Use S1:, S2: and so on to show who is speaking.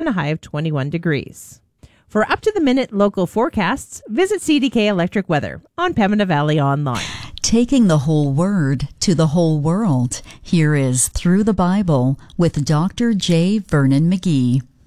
S1: and a high of 21 degrees. For up-to-the-minute local forecasts, visit CDK Electric Weather on Pembina Valley Online.
S2: Taking the whole word to the whole world, here is Through the Bible with Dr. J. Vernon McGee.